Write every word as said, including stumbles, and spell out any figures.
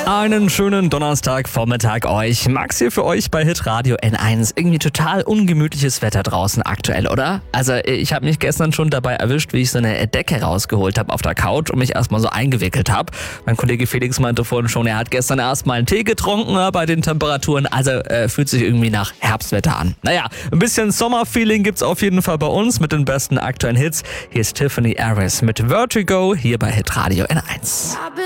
Einen schönen Donnerstagvormittag euch. Max hier für euch bei Hitradio N eins. Irgendwie total ungemütliches Wetter draußen aktuell, oder? Also ich habe mich gestern schon dabei erwischt, wie ich so eine Decke rausgeholt habe auf der Couch und mich erstmal so eingewickelt habe. Mein Kollege Felix meinte vorhin schon, er hat gestern erstmal einen Tee getrunken ja, bei den Temperaturen. Also äh, fühlt sich irgendwie nach Herbstwetter an. Naja, ein bisschen Sommerfeeling gibt's auf jeden Fall bei uns mit den besten aktuellen Hits. Hier ist Tiffany Harris mit Vertigo hier bei Hitradio N eins.